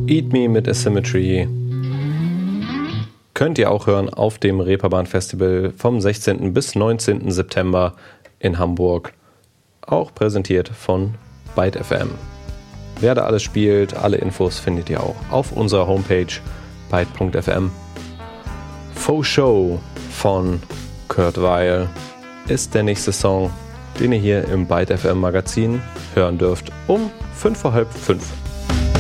Eat Me mit Asymmetry könnt ihr auch hören auf dem Reeperbahn Festival vom 16. bis 19. September in Hamburg. Auch präsentiert von Byte FM. Wer da alles spielt, alle Infos findet ihr auch auf unserer Homepage byte.fm. Faux Show von Kurt Weill ist der nächste Song, den ihr hier im Byte FM Magazin hören dürft um 5:45.